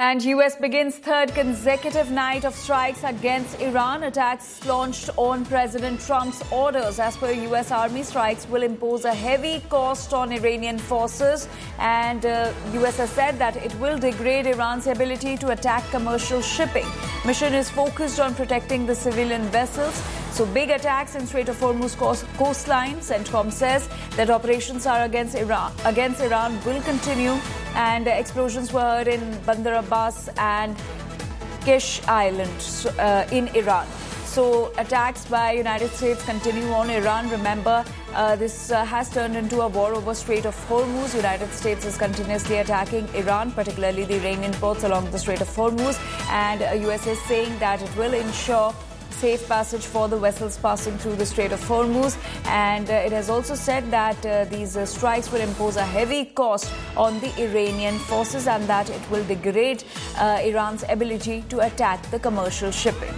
And US begins third consecutive night of strikes against Iran. Attacks launched on President Trump's orders. As per US Army, strikes will impose a heavy cost on Iranian forces. And US has said that it will degrade Iran's ability to attack commercial shipping. Mission is focused on protecting the civilian vessels. So big attacks in Strait of Hormuz coastline. CENTCOM says that operations are against Iran will continue, and explosions were heard in Bandar Abbas and Kesh Island in Iran. So attacks by United States continue on Iran. Remember, this has turned into a war over Strait of Hormuz. United States is continuously attacking Iran, particularly the Iranian ports along the Strait of Hormuz. And US is saying that it will ensure safe passage for the vessels passing through the Strait of Hormuz. And it has also said that these strikes will impose a heavy cost on the Iranian forces and that it will degrade Iran's ability to attack the commercial shipping.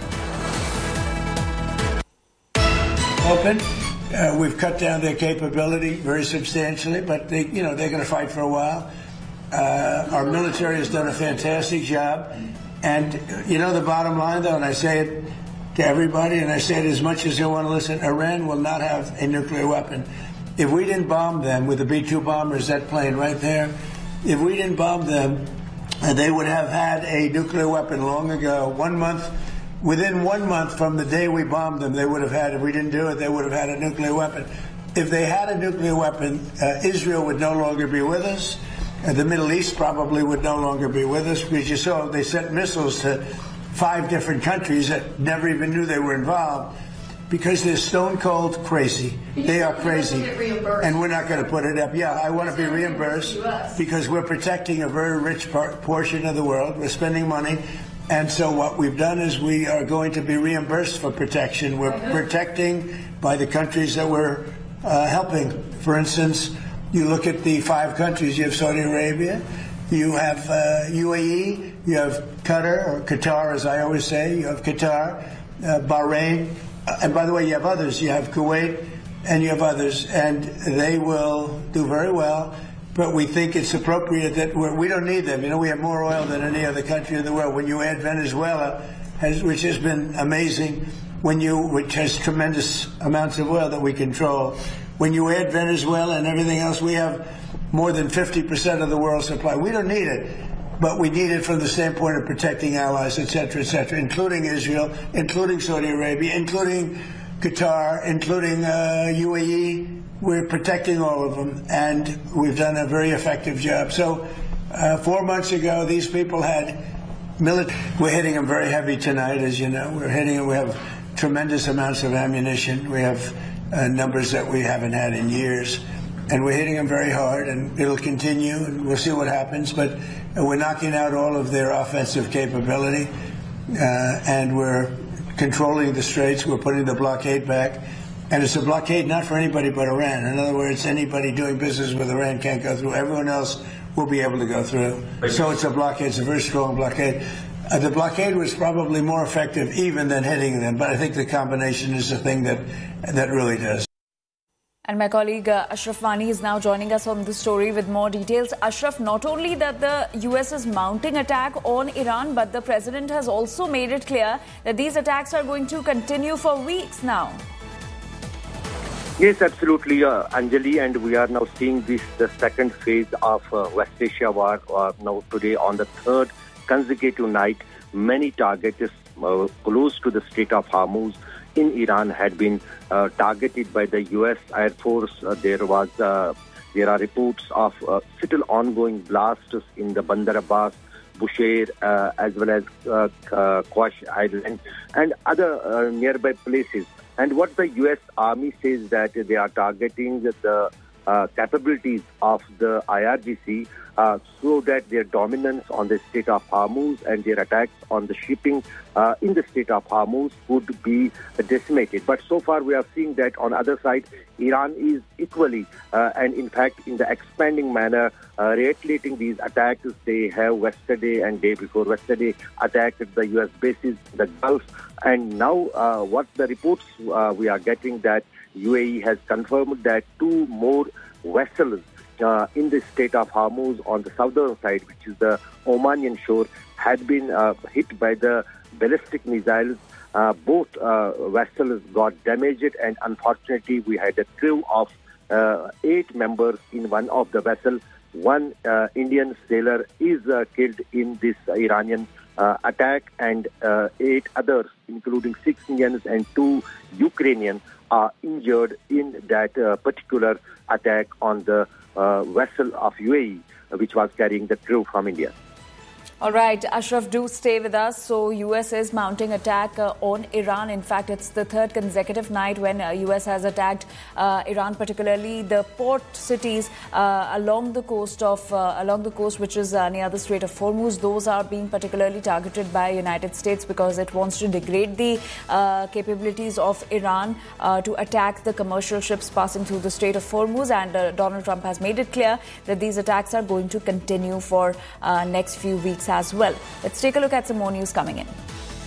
Open. We've cut down their capability very substantially, but they're going to fight for a while. Our military has done a fantastic job. And the bottom line, though, and I say it to everybody, and I say it as much as they want to listen, Iran will not have a nuclear weapon. If we didn't bomb them with the B-2 bombers, that plane right there, if we didn't bomb them, they would have had a nuclear weapon long ago. Within 1 month from the day we bombed them, they would have had, if we didn't do it, they would have had a nuclear weapon. If they had a nuclear weapon, Israel would no longer be with us. The Middle East probably would no longer be with us, because you saw they sent missiles to 5 different countries that never even knew they were involved, because they're stone cold crazy. They are crazy. And we're not going to put it up. Yeah, I want to be reimbursed because we're protecting a very rich portion of the world. We're spending money. And so what we've done is we are going to be reimbursed for protection. We're protecting by the countries that we're helping. For instance, you look at the 5 countries. You have Saudi Arabia. You have UAE, you have Qatar, or Qatar as I always say, you have Qatar, Bahrain, and by the way, you have others. You have Kuwait, and you have others, and they will do very well, but we think it's appropriate that we don't need them. We have more oil than any other country in the world. When you add Venezuela, which has been amazing, which has tremendous amounts of oil that we control, when you add Venezuela and everything else, we have more than 50% of the world's supply. We don't need it, but we need it from the standpoint of protecting allies, et cetera, including Israel, including Saudi Arabia, including Qatar, including UAE. We're protecting all of them, and we've done a very effective job. So 4 months ago, these people had military. We're hitting them very heavy tonight, as you know. We have tremendous amounts of ammunition. We have numbers that we haven't had in years. And we're hitting them very hard, and it'll continue, and we'll see what happens. But we're knocking out all of their offensive capability, and we're controlling the straits. We're putting the blockade back. And it's a blockade not for anybody but Iran. In other words, anybody doing business with Iran can't go through. Everyone else will be able to go through. So it's a blockade. It's a very strong blockade. The blockade was probably more effective even than hitting them, but I think the combination is the thing that really does. And my colleague Ashraf Vani is now joining us on the story with more details. Ashraf, not only that the US is mounting attack on Iran, but the president has also made it clear that these attacks are going to continue for weeks now. Yes, absolutely, Anjali, and we are now seeing the second phase of West Asia war now today on the third consecutive night. Many targets close to the Strait of Hormuz in Iran had been targeted by the U.S. Air Force. There are reports of still ongoing blasts in the Bandar Abbas, Bushehr, as well as Kesh Island and other nearby places. And what the U.S. Army says that they are targeting the capabilities of the IRGC so that their dominance on the Strait of Hormuz and their attacks on the shipping in the Strait of Hormuz would be decimated. But so far we are seeing that on the other side, Iran is equally and in fact in the expanding manner retaliating these attacks. They have yesterday and day before yesterday attacked the U.S. bases, the Gulf, and now what the reports we are getting that UAE has confirmed that 2 more vessels in the Strait of Hormuz on the southern side, which is the Omanian shore, had been hit by the ballistic missiles. Both vessels got damaged, and unfortunately, we had a crew of 8 members in one of the vessels. One Indian sailor is killed in this Iranian attack, and 8 others, including 6 Indians and 2 Ukrainians, are injured in that particular attack on the vessel of UAE, which was carrying the crew from India. All right, Ashraf, do stay with us. So, U.S. is mounting attack on Iran. In fact, it's the 3rd consecutive night when U.S. has attacked Iran, particularly the port cities along the coast, which is near the Strait of Hormuz. Those are being particularly targeted by United States because it wants to degrade the capabilities of Iran to attack the commercial ships passing through the Strait of Hormuz. And Donald Trump has made it clear that these attacks are going to continue for next few weeks as well. Let's take a look at some more news coming in.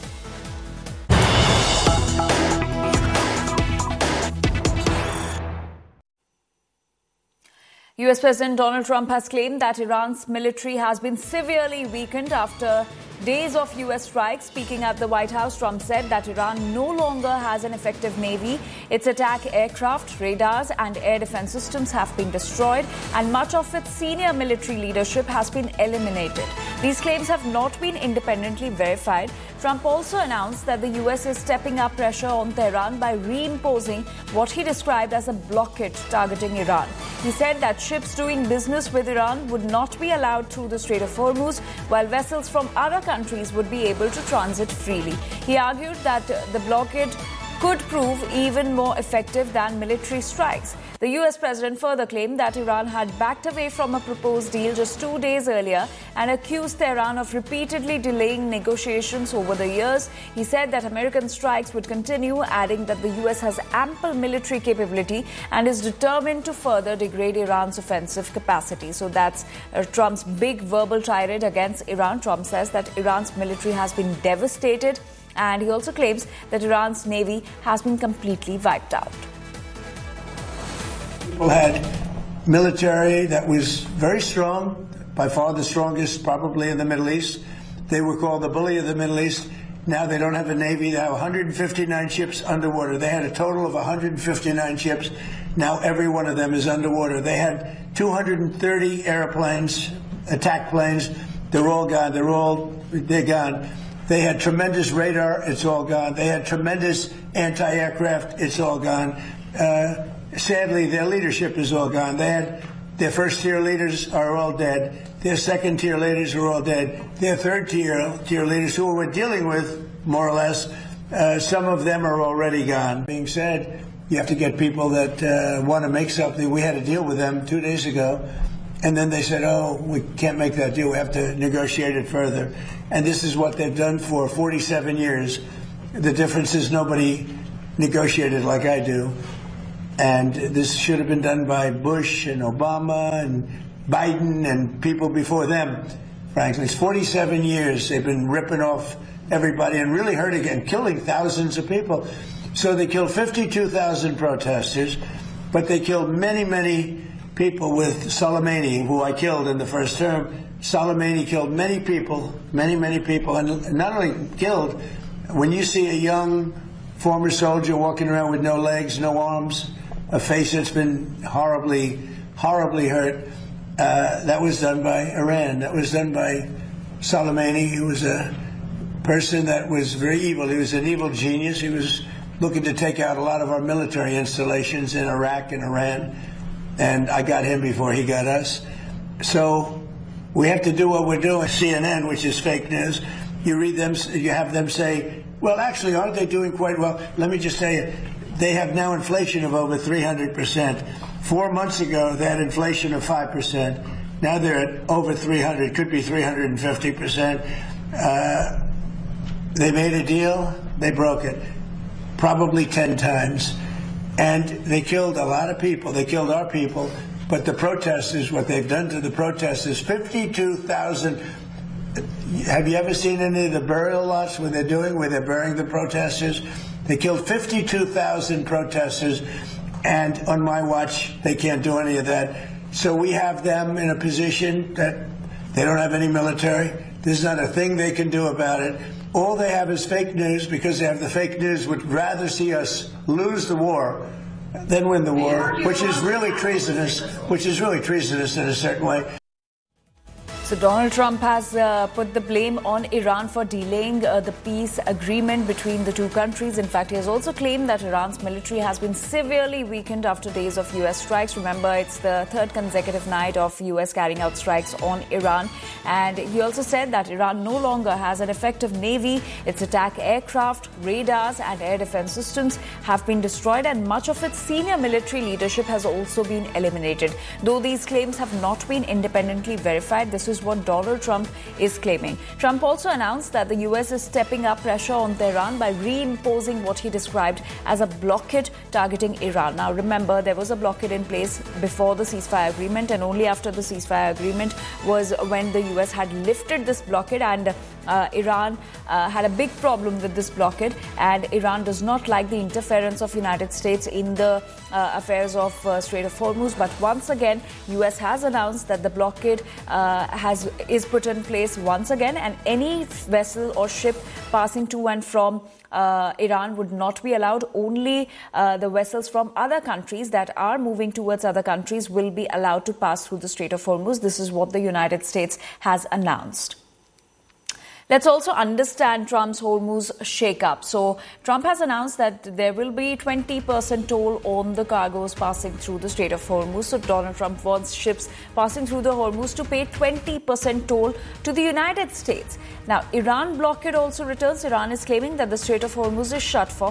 US President Donald Trump has claimed that Iran's military has been severely weakened after days of US strikes. Speaking at the White House, Trump said that Iran no longer has an effective navy. Its attack aircraft, radars and air defense systems have been destroyed, and much of its senior military leadership has been eliminated. These claims have not been independently verified. Trump also announced that the US is stepping up pressure on Tehran by reimposing what he described as a blockade targeting Iran. He said that ships doing business with Iran would not be allowed through the Strait of Hormuz, while vessels from other countries would be able to transit freely. He argued that the blockade could prove even more effective than military strikes. The US president further claimed that Iran had backed away from a proposed deal just 2 days earlier and accused Tehran of repeatedly delaying negotiations over the years. He said that American strikes would continue, adding that the US has ample military capability and is determined to further degrade Iran's offensive capacity. So that's Trump's big verbal tirade against Iran. Trump says that Iran's military has been devastated, and he also claims that Iran's navy has been completely wiped out. People had military that was very strong, by far the strongest probably in the Middle East. They were called the bully of the Middle East. Now they don't have a navy. They have 159 ships underwater. They had a total of 159 ships. Now every one of them is underwater. They had 230 airplanes, attack planes. They're all gone. They're gone. They had tremendous radar. It's all gone. They had tremendous anti-aircraft. It's all gone. Sadly, their leadership is all gone. They had their first-tier leaders are all dead. Their second-tier leaders are all dead. Their third-tier leaders, who we're dealing with, more or less, some of them are already gone. Being said, you have to get people that want to make something. We had a deal with them 2 days ago, and then they said, oh, we can't make that deal. We have to negotiate it further. And this is what they've done for 47 years. The difference is nobody negotiated like I do. And this should have been done by Bush and Obama and Biden and people before them, frankly. It's 47 years they've been ripping off everybody and really hurting and killing thousands of people. So they killed 52,000 protesters, but they killed many, many people with Soleimani, who I killed in the first term. Soleimani killed many people, many people, and not only killed, when you see a young former soldier walking around with no legs, no arms, a face that's been horribly hurt, that was done by Iran. That was done by Soleimani. He was a person that was very evil. He was an evil genius. He was looking to take out a lot of our military installations in Iraq and Iran, and I got him before he got us. So we have to do what we're doing. CNN, which is fake news, you read them, you have them say, well, actually, aren't they doing quite well? Let me just tell you, they have now inflation of over 300%. 4 months ago, they had inflation of 5%. Now they're at over 300, could be 350%. They made a deal, they broke it, probably 10 times. And they killed a lot of people. They killed our people. But the protesters, what they've done to the protesters, 52,000. Have you ever seen any of the burial lots where they're burying the protesters? They killed 52,000 protesters, and on my watch, they can't do any of that. So we have them in a position that they don't have any military. There's not a thing they can do about it. All they have is fake news, because they have the fake news would rather see us lose the war than win the war, which is really treasonous, in a certain way. So Donald Trump has put the blame on Iran for delaying the peace agreement between the two countries. In fact, he has also claimed that Iran's military has been severely weakened after days of U.S. strikes. Remember, it's the third consecutive night of U.S. carrying out strikes on Iran. And he also said that Iran no longer has an effective navy. Its attack aircraft, radars and air defense systems have been destroyed, and much of its senior military leadership has also been eliminated. Though these claims have not been independently verified, this is what Donald Trump is claiming. Trump also announced that the U.S. is stepping up pressure on Tehran by reimposing what he described as a blockade targeting Iran. Now, remember, there was a blockade in place before the ceasefire agreement, and only after the ceasefire agreement was when the U.S. had lifted this blockade, and Iran had a big problem with this blockade, and Iran does not like the interference of United States in the affairs of Strait of Hormuz. But once again, U.S. has announced that the blockade is put in place once again, and any vessel or ship passing to and from Iran would not be allowed. Only the vessels from other countries that are moving towards other countries will be allowed to pass through the Strait of Hormuz. This is what the United States has announced. Let's also understand Trump's Hormuz shake-up. So Trump has announced that there will be 20% toll on the cargoes passing through the Strait of Hormuz. So Donald Trump wants ships passing through the Hormuz to pay 20% toll to the United States. Now, Iran blockade also returns. Iran is claiming that the Strait of Hormuz is shut for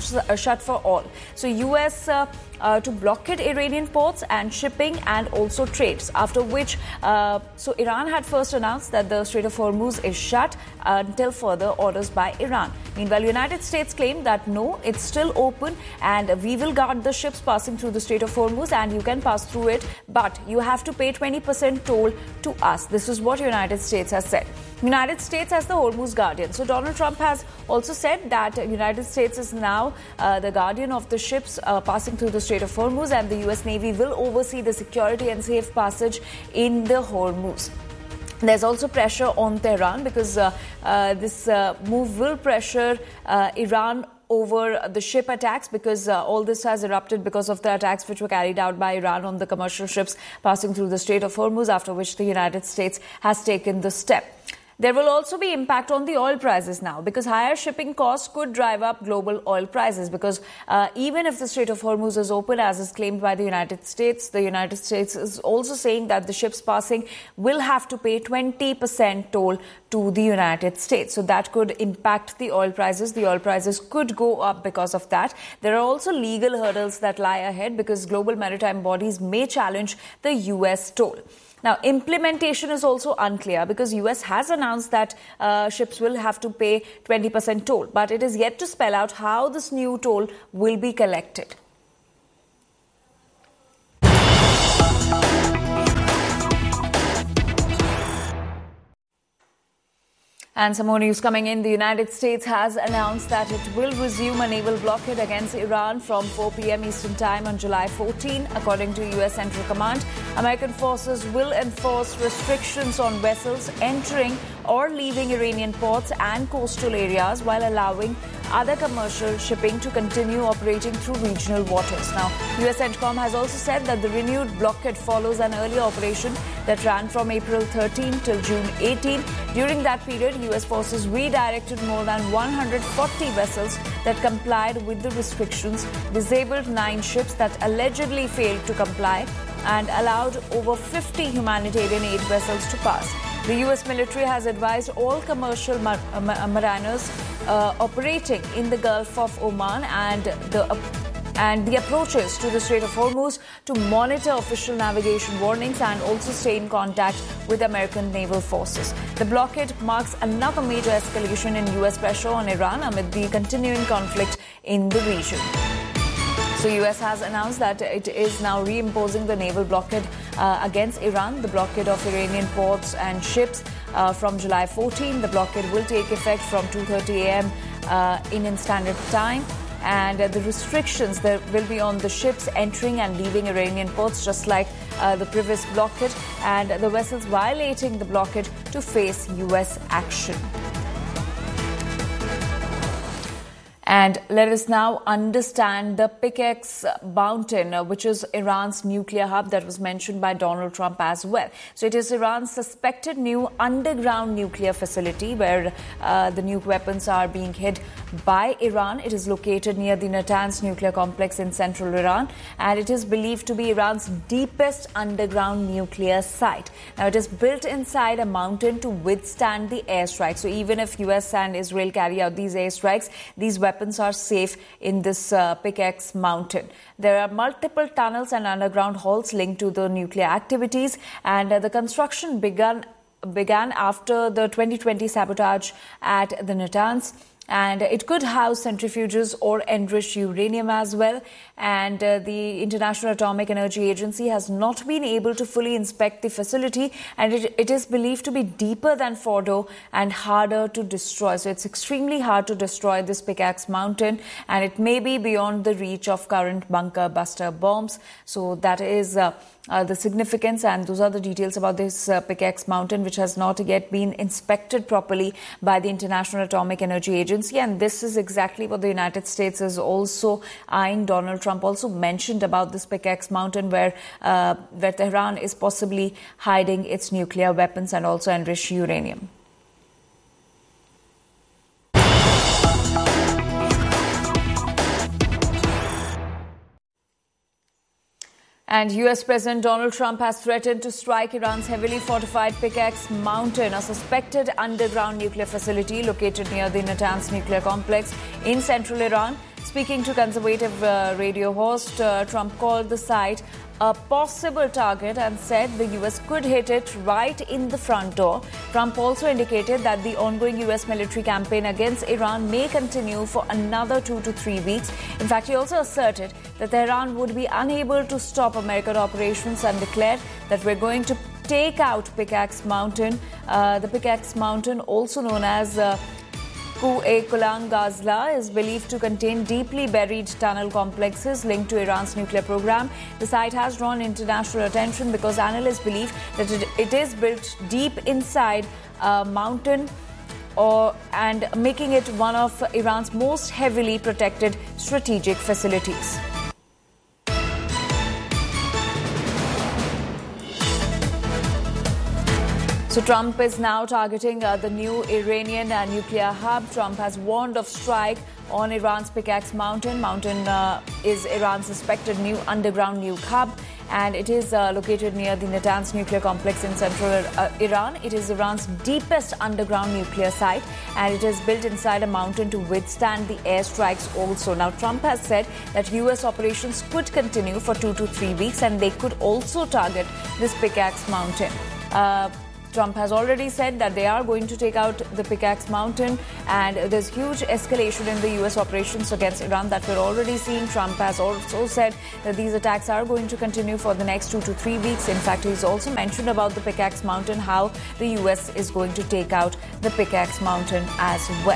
all. So U.S. To blockade Iranian ports and shipping and also trades, after which so Iran had first announced that the Strait of Hormuz is shut until further orders by Iran. Meanwhile, United States claimed that no, it's still open and we will guard the ships passing through the Strait of Hormuz and you can pass through it, but you have to pay 20% toll to us. This is what United States has said. United States as the Hormuz guardian. So Donald Trump has also said that United States is now the guardian of the ships passing through the Strait of Hormuz, and the U.S. Navy will oversee the security and safe passage in the Hormuz. There's also pressure on Tehran because this move will pressure Iran over the ship attacks, because all this has erupted because of the attacks which were carried out by Iran on the commercial ships passing through the Strait of Hormuz, after which the United States has taken the step. There will also be impact on the oil prices now, because higher shipping costs could drive up global oil prices, because even if the Strait of Hormuz is open, as is claimed by the United States is also saying that the ships passing will have to pay 20% toll to the United States. So that could impact the oil prices. The oil prices could go up because of that. There are also legal hurdles that lie ahead, because global maritime bodies may challenge the U.S. toll. Now, implementation is also unclear, because U.S. has announced that ships will have to pay 20% toll, but it is yet to spell out how this new toll will be collected. And some more news coming in. The United States has announced that it will resume a naval blockade against Iran from 4 p.m. Eastern Time on July 14. According to U.S. Central Command, American forces will enforce restrictions on vessels entering or leaving Iranian ports and coastal areas, while allowing other commercial shipping to continue operating through regional waters. Now, U.S. CENTCOM has also said that the renewed blockade follows an earlier operation that ran from April 13 till June 18. During that period, U.S. forces redirected more than 140 vessels that complied with the restrictions, disabled 9 ships that allegedly failed to comply, and allowed over 50 humanitarian aid vessels to pass. The U.S. military has advised all commercial mariners operating in the Gulf of Oman and the approaches to the Strait of Hormuz to monitor official navigation warnings and also stay in contact with American naval forces. The blockade marks another major escalation in U.S. pressure on Iran amid the continuing conflict in the region. So U.S. has announced that it is now reimposing the naval blockade against Iran, the blockade of Iranian ports and ships from July 14. The blockade will take effect from 2:30 a.m. Indian Standard Time. and the restrictions that will be on the ships entering and leaving Iranian ports, just like the previous blockade, and the vessels violating the blockade to face U.S. action. And let us now understand the Pickaxe Mountain, which is Iran's nuclear hub that was mentioned by Donald Trump as well. So it is Iran's suspected new underground nuclear facility where the nuke weapons are being hid by Iran. It is located near the Natanz nuclear complex in central Iran, and it is believed to be Iran's deepest underground nuclear site. Now, it is built inside a mountain to withstand the airstrikes. So even if US and Israel carry out these airstrikes, these weapons are safe in this Pickaxe Mountain. There are multiple tunnels and underground halls linked to the nuclear activities, and the construction began after the 2020 sabotage at the Natanz. And it could house centrifuges or enriched uranium as well. And the International Atomic Energy Agency has not been able to fully inspect the facility. And it is believed to be deeper than Fordo and harder to destroy. So it's extremely hard to destroy this Pickaxe Mountain. And it may be beyond the reach of current bunker buster bombs. So that is the significance, and those are the details about this Pickaxe Mountain, which has not yet been inspected properly by the International Atomic Energy Agency. And this is exactly what the United States is also eyeing. Donald Trump also mentioned about this Pickaxe Mountain where Tehran is possibly hiding its nuclear weapons and also enriched uranium. And US President Donald Trump has threatened to strike Iran's heavily fortified Pickaxe Mountain, a suspected underground nuclear facility located near the Natanz nuclear complex in central Iran. Speaking to conservative radio host, Trump called the site a possible target and said the US could hit it right in the front door. Trump also indicated that the ongoing US military campaign against Iran may continue for another 2 to 3 weeks. In fact, he also asserted that Tehran would be unable to stop American operations and declared that we're going to take out Pickaxe Mountain. The Pickaxe Mountain, also known as Kuh-e-Kulan Ghazla, is believed to contain deeply buried tunnel complexes linked to Iran's nuclear program. The site has drawn international attention because analysts believe that it is built deep inside a mountain and making it one of Iran's most heavily protected strategic facilities. So Trump is now targeting the new Iranian nuclear hub. Trump has warned of strike on Iran's Pickaxe Mountain. Mountain is Iran's suspected new underground nuke hub, and it is located near the Natanz nuclear complex in central Iran. It is Iran's deepest underground nuclear site, and it is built inside a mountain to withstand the airstrikes also. Now, Trump has said that U.S. operations could continue for 2 to 3 weeks, and they could also target this Pickaxe Mountain. Trump has already said that they are going to take out the Pickaxe Mountain, and there's huge escalation in the U.S. operations against Iran that we're already seeing. Trump has also said that these attacks are going to continue for the next 2 to 3 weeks. In fact, he's also mentioned about the Pickaxe Mountain, how the U.S. is going to take out the Pickaxe Mountain as well.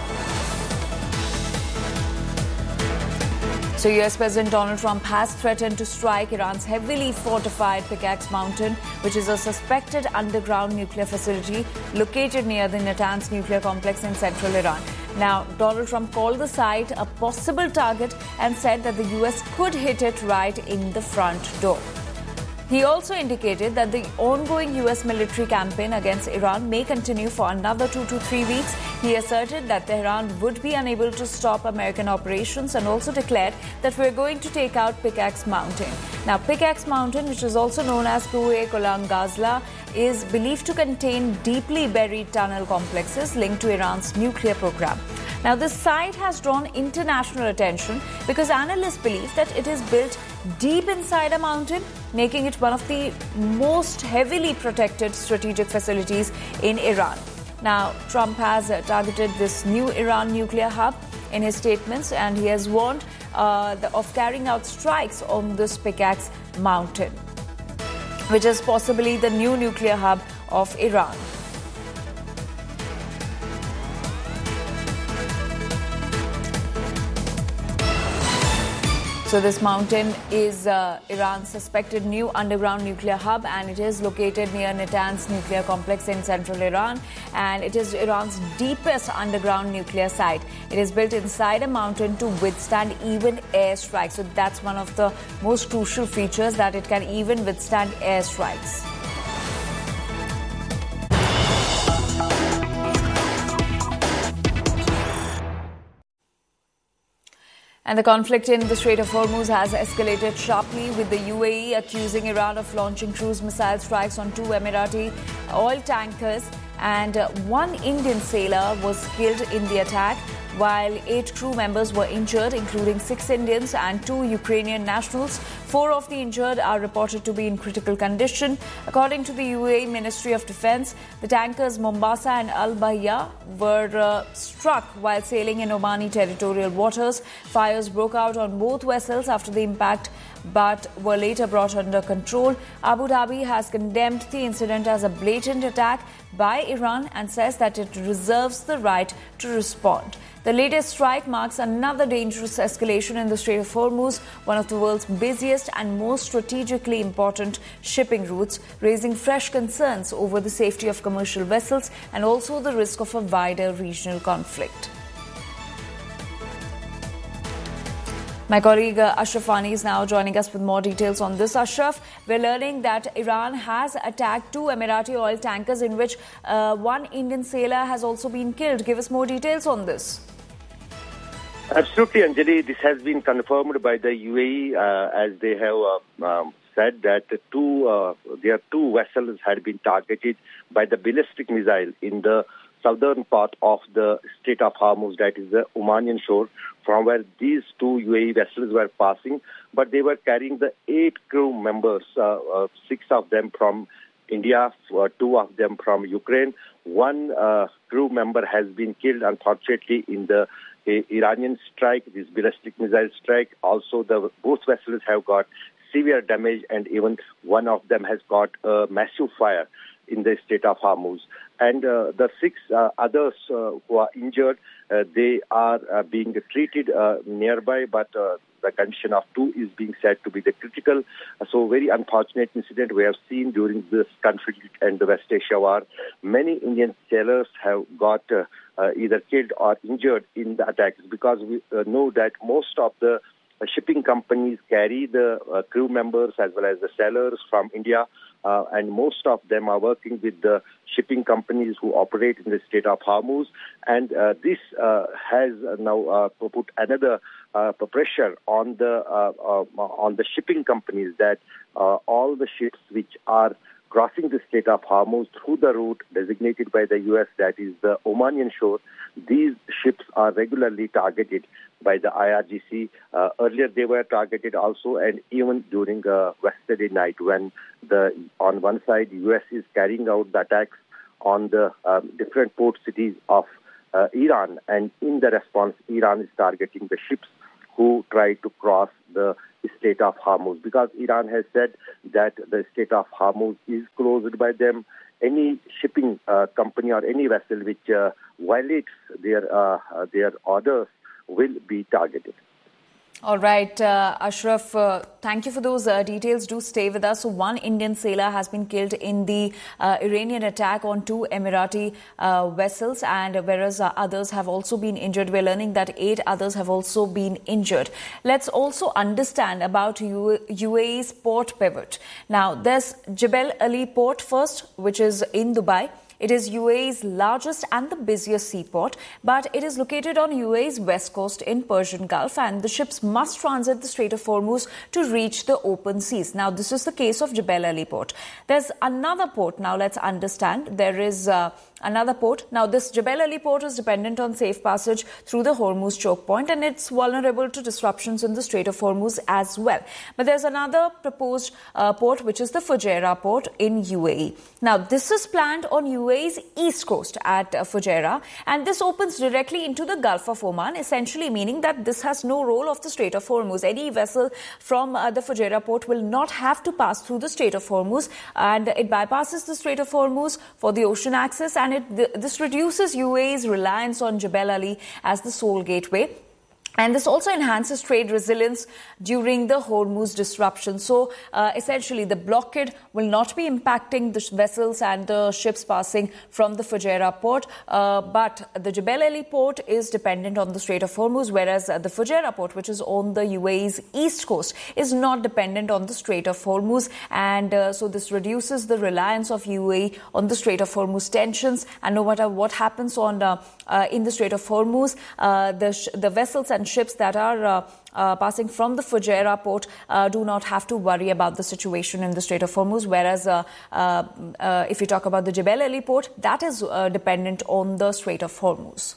So US President Donald Trump has threatened to strike Iran's heavily fortified Pickaxe Mountain, which is a suspected underground nuclear facility located near the Natanz nuclear complex in central Iran. Now, Donald Trump called the site a possible target and said that the US could hit it right in the front door. He also indicated that the ongoing U.S. military campaign against Iran may continue for another 2 to 3 weeks. He asserted that Tehran would be unable to stop American operations and also declared that we're going to take out Pickaxe Mountain. Now, Pickaxe Mountain, which is also known as Kuh-e-Kulan Ghazla, is believed to contain deeply buried tunnel complexes linked to Iran's nuclear program. Now, this site has drawn international attention because analysts believe that it is built deep inside a mountain, making it one of the most heavily protected strategic facilities in Iran. Now, Trump has targeted this new Iran nuclear hub in his statements, and he has warned of carrying out strikes on this Pickaxe Mountain, which is possibly the new nuclear hub of Iran. So this mountain is Iran's suspected new underground nuclear hub, and it is located near Natanz nuclear complex in central Iran, and it is Iran's deepest underground nuclear site. It is built inside a mountain to withstand even airstrikes. So that's one of the most crucial features, that it can even withstand airstrikes. And the conflict in the Strait of Hormuz has escalated sharply, with the UAE accusing Iran of launching cruise missile strikes on 2 Emirati oil tankers, and one Indian sailor was killed in the attack, while 8 crew members were injured, including 6 Indians and 2 Ukrainian nationals. 4 of the injured are reported to be in critical condition. According to the UAE Ministry of Defense, the tankers Mombasa and Al Bahia were struck while sailing in Omani territorial waters. Fires broke out on both vessels after the impact, but were later brought under control. Abu Dhabi has condemned the incident as a blatant attack by Iran and says that it reserves the right to respond. The latest strike marks another dangerous escalation in the Strait of Hormuz, one of the world's busiest and most strategically important shipping routes, raising fresh concerns over the safety of commercial vessels and also the risk of a wider regional conflict. My colleague Ashraf Fani is now joining us with more details on this. Ashraf, we're learning that Iran has attacked 2 Emirati oil tankers, in which one Indian sailor has also been killed. Give us more details on this. Absolutely, Anjali. This has been confirmed by the UAE, as they have said that their 2 vessels had been targeted by the ballistic missile in the southern part of the Strait of Hormuz, that is the Omanian shore, from where these 2 UAE vessels were passing. But they were carrying the 8 crew members, 6 of them from India, 2 of them from Ukraine. One crew member has been killed, unfortunately, in the Iranian strike, this ballistic missile strike. Also, both vessels have got severe damage, and even one of them has got a massive fire in the Strait of Hormuz. And the 6 others who are injured, they are being treated nearby, but the condition of 2 is being said to be the critical. So very unfortunate incident we have seen during this conflict and the West Asia war. Many Indian sailors have got either killed or injured in the attacks, because we know that most of the shipping companies carry the crew members as well as the sailors from India, and most of them are working with the shipping companies who operate in the Strait of Hormuz. And this has now put another pressure on the shipping companies, that all the ships which are crossing the Strait of Hormuz through the route designated by the U.S., that is the Omanian shore, these ships are regularly targeted by the IRGC. Earlier they were targeted also, and even during yesterday night, when on one side U.S. is carrying out the attacks on the different port cities of Iran, and in the response Iran is targeting the ships who try to cross the Strait of Hormuz, because Iran has said that the Strait of Hormuz is closed by them. Any shipping company or any vessel which violates their orders will be targeted. All right, Ashraf, thank you for those details. Do stay with us. So one Indian sailor has been killed in the Iranian attack on 2 Emirati vessels, and whereas others have also been injured. We're learning that 8 others have also been injured. Let's also understand about UAE's port pivot. Now, there's Jebel Ali port first, which is in Dubai. It is UAE's largest and the busiest seaport, but it is located on UAE's west coast in Persian Gulf, and the ships must transit the Strait of Hormuz to reach the open seas. Now, this is the case of Jebel Ali port. There's another port. Now, let's understand. There is another port. Now, this Jebel Ali port is dependent on safe passage through the Hormuz choke point, and it's vulnerable to disruptions in the Strait of Hormuz as well. But there's another proposed port, which is the Fujairah port in UAE. Now, this is planned on UAE's east coast at Fujairah, and this opens directly into the Gulf of Oman, essentially meaning that this has no role of the Strait of Hormuz. Any vessel from the Fujairah port will not have to pass through the Strait of Hormuz, and it bypasses the Strait of Hormuz for the ocean access, and this reduces UAE's reliance on Jebel Ali as the sole gateway. And this also enhances trade resilience during the Hormuz disruption. So essentially, the blockade will not be impacting the vessels and the ships passing from the Fujairah port. But the Jebel Ali port is dependent on the Strait of Hormuz, whereas the Fujairah port, which is on the UAE's east coast, is not dependent on the Strait of Hormuz. And so this reduces the reliance of UAE on the Strait of Hormuz tensions. And no matter what happens on in the Strait of Hormuz, the vessels and ships that are passing from the Fujairah port do not have to worry about the situation in the Strait of Hormuz, whereas if you talk about the Jebel Ali port, that is dependent on the Strait of Hormuz.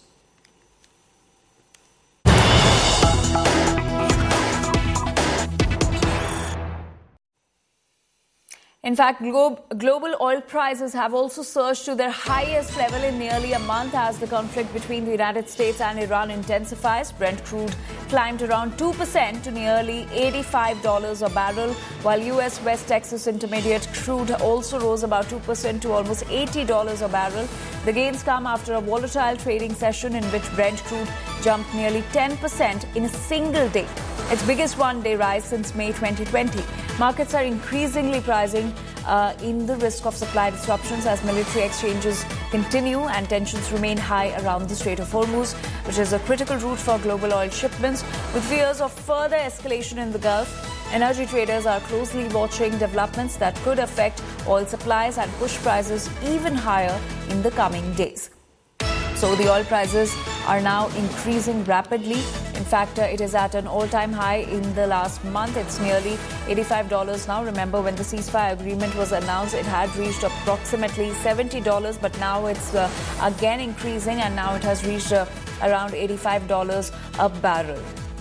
In fact, global oil prices have also surged to their highest level in nearly a month as the conflict between the United States and Iran intensifies. Brent crude climbed around 2% to nearly $85 a barrel, while U.S. West Texas Intermediate crude also rose about 2% to almost $80 a barrel. The gains come after a volatile trading session in which Brent crude jumped nearly 10% in a single day, its biggest one-day rise since May 2020. Markets are increasingly pricing in the risk of supply disruptions as military exchanges continue and tensions remain high around the Strait of Hormuz, which is a critical route for global oil shipments. With fears of further escalation in the Gulf, energy traders are closely watching developments that could affect oil supplies and push prices even higher in the coming days. So the oil prices are now increasing rapidly. In fact, it is at an all-time high in the last month. It's nearly $85 now. Remember, when the ceasefire agreement was announced, it had reached approximately $70, but now it's again increasing, and now it has reached around $85 a barrel.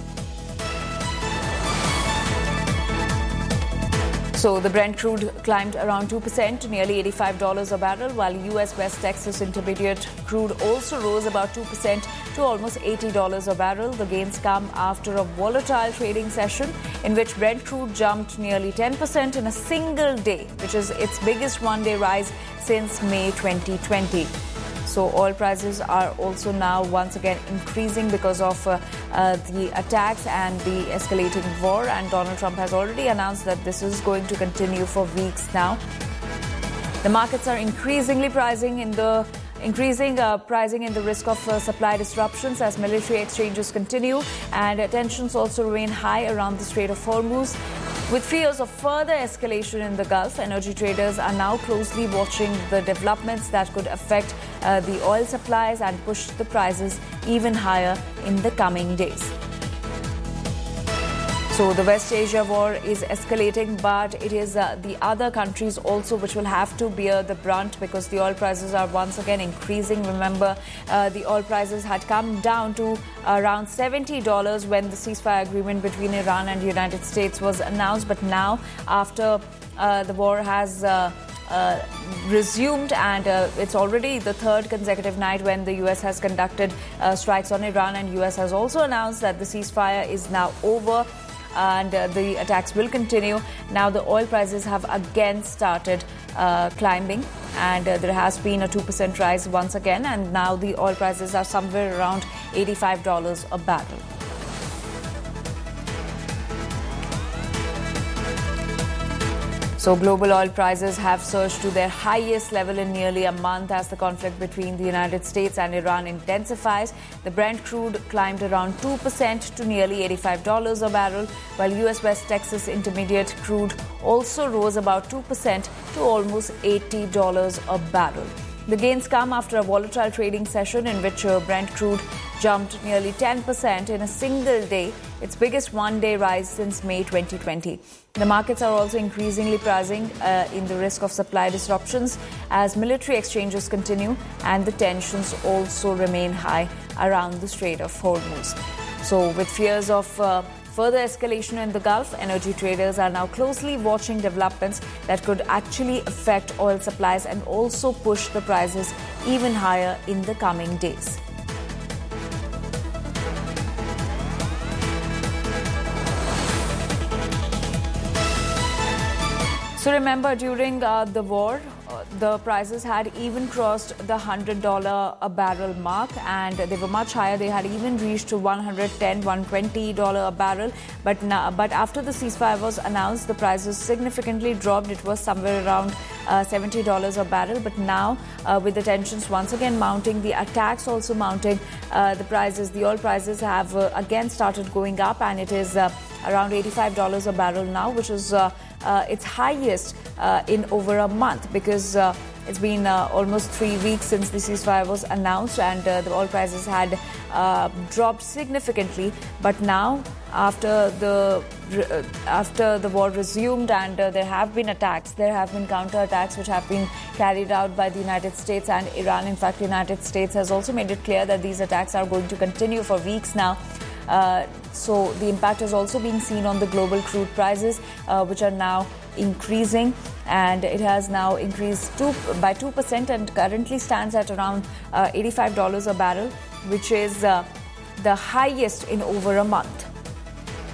So the Brent crude climbed around 2% to nearly $85 a barrel, while U.S. West Texas Intermediate crude also rose about 2% to almost $80 a barrel. The gains come after a volatile trading session in which Brent crude jumped nearly 10% in a single day, which is its biggest one-day rise since May 2020. So oil prices are also now once again increasing because of the attacks and the escalating war. And Donald Trump has already announced that this is going to continue for weeks now. The markets are increasingly pricing in the risk of supply disruptions as military exchanges continue, and tensions also remain high around the Strait of Hormuz. With fears of further escalation in the Gulf, energy traders are now closely watching the developments that could affect the oil supplies and push the prices even higher in the coming days. So the West Asia war is escalating, but it is the other countries also which will have to bear the brunt because the oil prices are once again increasing. Remember, the oil prices had come down to around $70 when the ceasefire agreement between Iran and the United States was announced. But now, after the war has resumed, and it's already the third consecutive night when the U.S. has conducted strikes on Iran, and U.S. has also announced that the ceasefire is now over and the attacks will continue. Now the oil prices have again started climbing, and there has been a 2% rise once again, and now the oil prices are somewhere around $85 a barrel. So global oil prices have surged to their highest level in nearly a month as the conflict between the United States and Iran intensifies. The Brent crude climbed around 2% to nearly $85 a barrel, while U.S. West Texas Intermediate crude also rose about 2% to almost $80 a barrel. The gains come after a volatile trading session in which Brent crude jumped nearly 10% in a single day, its biggest one-day rise since May 2020. The markets are also increasingly pricing in the risk of supply disruptions as military exchanges continue and the tensions also remain high around the Strait of Hormuz. So with fears of further escalation in the Gulf, energy traders are now closely watching developments that could actually affect oil supplies and also push the prices even higher in the coming days. So remember, during the war, the prices had even crossed the $100 a barrel mark, and they were much higher. They had even reached to $110, $120 a barrel. But after the ceasefire was announced, the prices significantly dropped. It was somewhere around $70 a barrel. But now, with the tensions once again mounting, the attacks also mounting, the oil prices have again started going up, and it is around $85 a barrel now, which is its highest in over a month, because it's been almost 3 weeks since the ceasefire was announced, and the oil prices had dropped significantly. But now, after the war resumed, and there have been counter-attacks which have been carried out by the United States and Iran. In fact, the United States has also made it clear that these attacks are going to continue for weeks now. So the impact is also being seen on the global crude prices, which are now increasing, and it has now increased by 2% and currently stands at around $85 a barrel, which is the highest in over a month.